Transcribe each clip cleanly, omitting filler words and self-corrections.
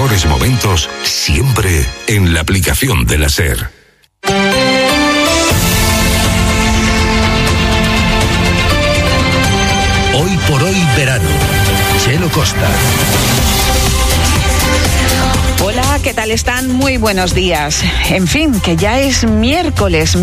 mejores momentos siempre en la aplicación de la SER. Hoy por hoy verano. Chelo Costa. Hola, ¿qué tal están? Muy buenos días. En fin, que ya es miércoles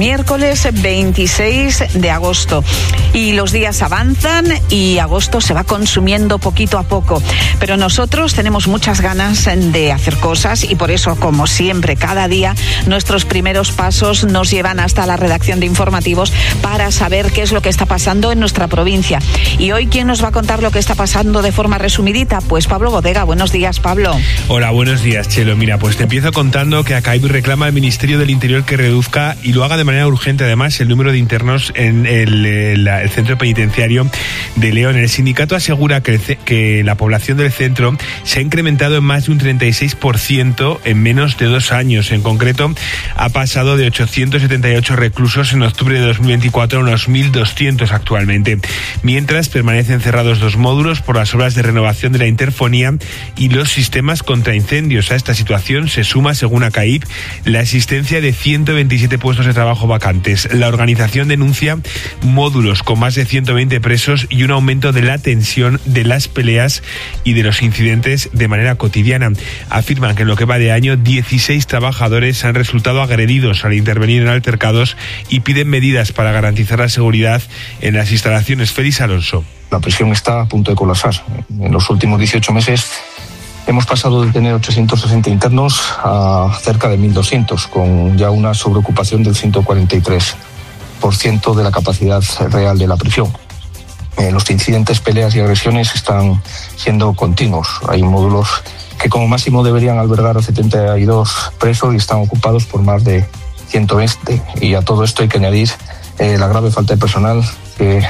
26 de agosto. Y los días avanzan y agosto se va consumiendo poquito a poco. Pero nosotros tenemos muchas ganas de hacer cosas y por eso, como siempre, cada día nuestros primeros pasos nos llevan hasta la redacción de informativos para saber qué es lo que está pasando en nuestra provincia. Y hoy, ¿quién nos va a contar lo que está pasando de forma resumidita? Pues Pablo Bodega. Buenos días, Pablo. Hola, buenos días, Chelo. Mira, pues te empiezo contando que ACAIB reclama al Ministerio del Interior que reduzca y lo haga de manera urgente, además, el número de internos en el centro penitenciario de León. El sindicato asegura que la población del centro se ha incrementado en más de un 36% en menos de 2 años. En concreto, ha pasado de 878 reclusos en octubre de 2024 a unos 1.200 actualmente. Mientras, permanecen cerrados 2 módulos por las obras de renovación de la interfonía y los sistemas contra incendios. A esta situación se suma, según ACAIB, la existencia de 127 puestos de trabajo vacantes. La organización denuncia módulos con más de 120 presos y un aumento de la tensión, de las peleas y de los incidentes de manera cotidiana. Afirman que en lo que va de año, 16 trabajadores han resultado agredidos al intervenir en altercados y piden medidas para garantizar la seguridad en las instalaciones. Félix Alonso. La prisión está a punto de colapsar. En los últimos 18 meses hemos pasado de tener 860 internos a cerca de 1.200, con ya una sobreocupación del 143% de la capacidad real de la prisión. Los incidentes, peleas y agresiones están siendo continuos. Hay módulos que como máximo deberían albergar a 72 presos y están ocupados por más de 120. Y a todo esto hay que añadir la grave falta de personal que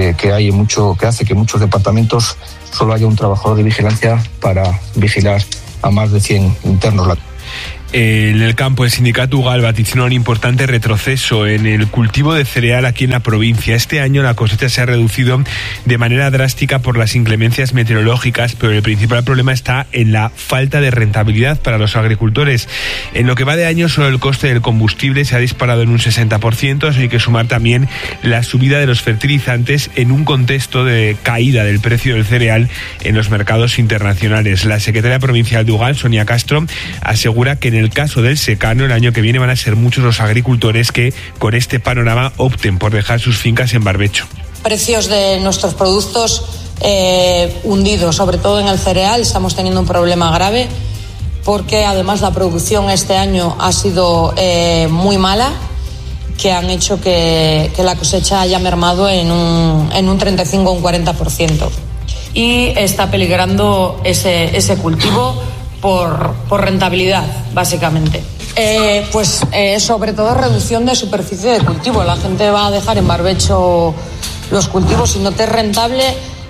hace que muchos departamentos solo haya un trabajador de vigilancia para vigilar a más de 100 internos. En el campo, el sindicato UGAL vaticina un importante retroceso en el cultivo de cereal aquí en la provincia. Este año la cosecha se ha reducido de manera drástica por las inclemencias meteorológicas, pero el principal problema está en la falta de rentabilidad para los agricultores. En lo que va de año, solo el coste del combustible se ha disparado en un 60%, así hay que sumar también la subida de los fertilizantes en un contexto de caída del precio del cereal en los mercados internacionales. La secretaria provincial de UGAL, Sonia Castro, asegura que en el caso del secano, el año que viene van a ser muchos los agricultores que con este panorama opten por dejar sus fincas en barbecho. Precios de nuestros productos hundidos, sobre todo en el cereal. Estamos teniendo un problema grave porque además la producción este año ha sido muy mala, que han hecho que la cosecha haya mermado en un 35 o un 40%. Y está peligrando ese cultivo por rentabilidad, básicamente. Sobre todo reducción de superficie de cultivo. La gente va a dejar en barbecho los cultivos. Si no te es rentable,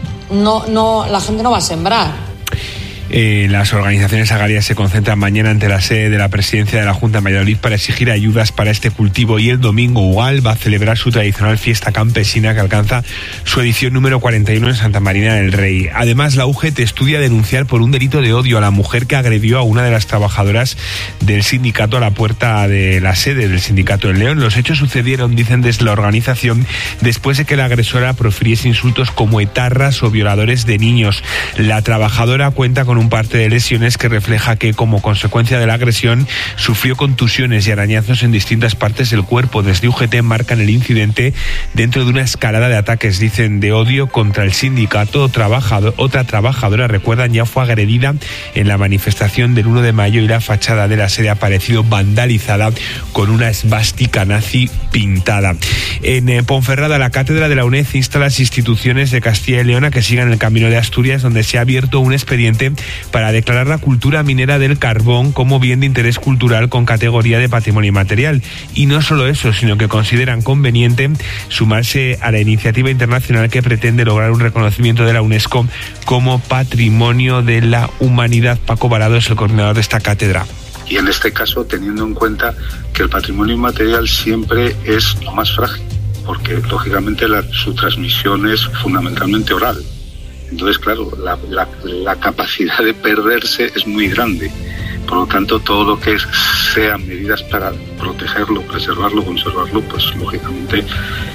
la gente no va a sembrar. Las organizaciones agrarias se concentran mañana ante la sede de la presidencia de la Junta de Valladolid para exigir ayudas para este cultivo, y el domingo UGAL va a celebrar su tradicional fiesta campesina que alcanza su edición número 41 en Santa Marina del Rey. Además, la UGT estudia denunciar por un delito de odio a la mujer que agredió a una de las trabajadoras del sindicato a la puerta de la sede del sindicato en León. Los hechos sucedieron, dicen desde la organización, después de que la agresora profiriese insultos como etarras o violadores de niños. La trabajadora cuenta con un parte de lesiones que refleja que, como consecuencia de la agresión, sufrió contusiones y arañazos en distintas partes del cuerpo. Desde UGT marcan el incidente dentro de una escalada de ataques, dicen, de odio contra el sindicato. Otra trabajadora, recuerdan, ya fue agredida en la manifestación del 1 de mayo y la fachada de la sede ha aparecido vandalizada con una esvástica nazi pintada. En Ponferrada, la cátedra de la UNED insta a las instituciones de Castilla y León a que sigan el camino de Asturias, donde se ha abierto un expediente para declarar la cultura minera del carbón como bien de interés cultural con categoría de patrimonio inmaterial. Y no solo eso, sino que consideran conveniente sumarse a la iniciativa internacional que pretende lograr un reconocimiento de la UNESCO como Patrimonio de la Humanidad. Paco Varado es el coordinador de esta cátedra. Y en este caso, teniendo en cuenta que el patrimonio inmaterial siempre es lo más frágil, porque lógicamente su transmisión es fundamentalmente oral. Entonces, claro, la capacidad de perderse es muy grande. por lo tanto todo lo que sean medidas para protegerlo, preservarlo, conservarlo, pues lógicamente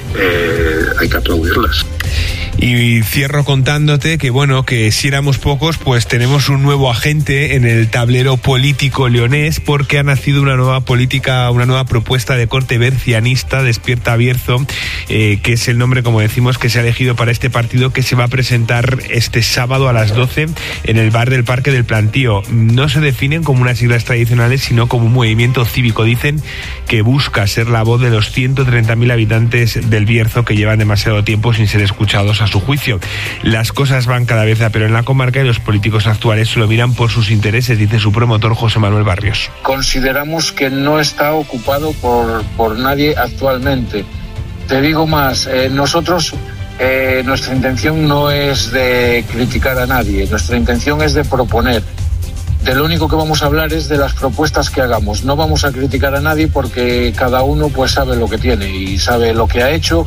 hay que aplaudirlas. Y cierro contándote que bueno, que si éramos pocos, pues tenemos un nuevo agente en el tablero político leonés, porque ha nacido una nueva política, una nueva propuesta de corte bercianista, Despierta Bierzo, que es el nombre, como decimos, que se ha elegido para este partido, que se va a presentar este sábado a las 12 en el bar del Parque del Plantío. No se definen como unas siglas tradicionales, sino como un movimiento cívico. Dicen que busca ser la voz de los 130.000 habitantes del Bierzo que llevan demasiado tiempo sin ser escuchados a su juicio. Las cosas van cada vez a peor en la comarca y los políticos actuales solo miran por sus intereses, dice su promotor José Manuel Barrios. Consideramos que no está ocupado por nadie actualmente. Te digo más, nosotros, nuestra intención no es de criticar a nadie, nuestra intención es de proponer. De lo único que vamos a hablar es de las propuestas que hagamos. No vamos a criticar a nadie porque cada uno pues sabe lo que tiene y sabe lo que ha hecho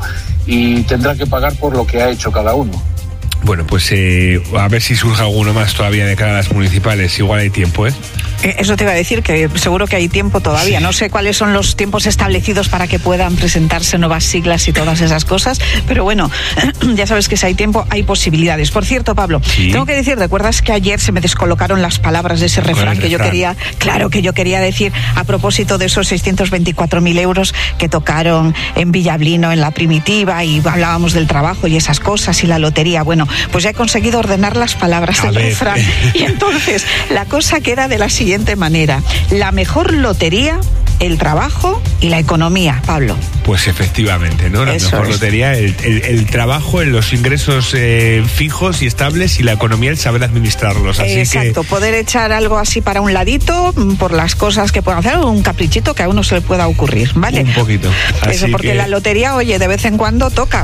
y tendrá que pagar por lo que ha hecho cada uno. Bueno, pues a ver si surge alguno más todavía de cara a las municipales. Igual hay tiempo, ¿eh? Eso te iba a decir, que seguro que hay tiempo todavía. Sí. No sé cuáles son los tiempos establecidos para que puedan presentarse nuevas siglas y todas esas cosas, pero bueno, ya sabes que si hay tiempo, hay posibilidades. Por cierto, Pablo, ¿sí? Tengo que decir, ¿recuerdas que ayer se me descolocaron las palabras de ese refrán que yo quería, que yo quería decir a propósito de esos 624.000 euros que tocaron en Villablino, en la primitiva, y hablábamos del trabajo y esas cosas y la lotería? Bueno, pues ya he conseguido ordenar las palabras del refrán. Y entonces, la cosa queda de la siguiente manera: la mejor lotería, el trabajo y la economía, Pablo. Pues efectivamente, ¿no? La mejor lotería, el trabajo, en los ingresos fijos y estables, y la economía, el saber administrarlos. Así exacto, poder echar algo así para un ladito por las cosas que puedan hacer, un caprichito que a uno se le pueda ocurrir, ¿vale? Un poquito. Así eso, porque la lotería, oye, de vez en cuando toca.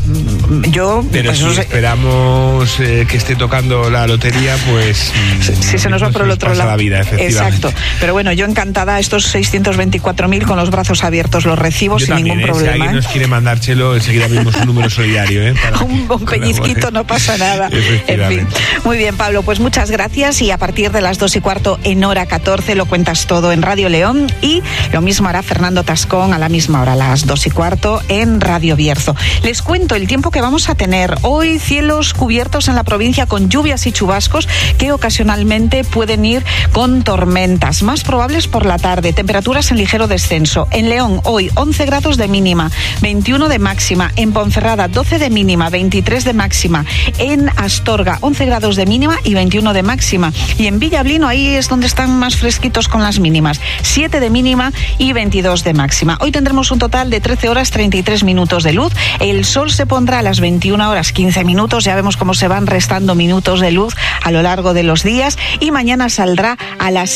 Pero pues, si esperamos que esté tocando la lotería, pues si se nos va por el otro lado. La vida, efectivamente. Exacto. Pero bueno, yo encantada, estos 624.000 con los brazos abiertos los recibo sin ningún problema. Si alguien nos quiere mandar, Chelo, enseguida abrimos un número solidario. Un pellizquito, no pasa nada. En fin. Muy bien, Pablo, pues muchas gracias, y a partir de las 2:15 en hora 14 lo cuentas todo en Radio León, y lo mismo hará Fernando Tascón a la misma hora, a las 2:15 en Radio Bierzo. Les cuento el tiempo que vamos a tener. Hoy cielos cubiertos en la provincia con lluvias y chubascos que ocasionalmente pueden ir con tormentas, más probables por la tarde, temperaturas en ligero descenso. En León hoy 11 grados de mínima, 21 de máxima. En Ponferrada 12 de mínima, 23 de máxima. En Astorga 11 grados de mínima y 21 de máxima. Y en Villablino, ahí es donde están más fresquitos con las mínimas, 7 de mínima y 22 de máxima. Hoy tendremos un total de 13 horas 33 minutos de luz. El sol se pondrá a las 21 horas 15 minutos. Ya vemos cómo se van restando minutos de luz a lo largo de los días. Y mañana saldrá a las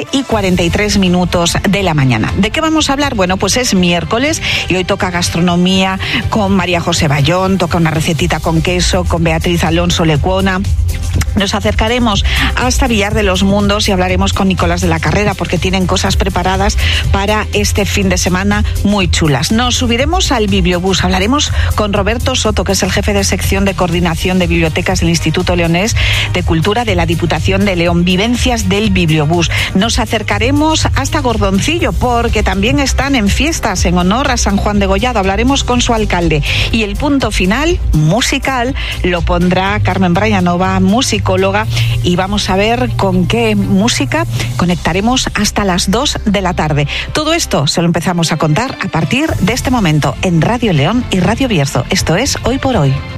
7:43 minutos de la mañana. ¿De qué vamos a hablar? Bueno, pues es miércoles y hoy toca gastronomía con María José Bayón, toca una recetita con queso con Beatriz Alonso Lecuona. Nos acercaremos hasta Villar de los Mundos y hablaremos con Nicolás de la Carrera, porque tienen cosas preparadas para este fin de semana muy chulas. Nos subiremos al bibliobús, hablaremos con Roberto Soto, que es el jefe de sección de coordinación de bibliotecas del Instituto Leonés de Cultura de la Diputación de León. Vivencias del bibliobús. Nos acercaremos hasta Gordoncillo, porque también están en fiestas en honor a San Juan de Gollado. Hablaremos con su alcalde. Y el punto final, musical, lo pondrá Carmen Brayanova, musicóloga, y vamos a ver con qué música conectaremos hasta las 2 de la tarde. Todo esto se lo empezamos a contar a partir de este momento en Radio León y Radio Bierzo. Esto es Hoy por Hoy.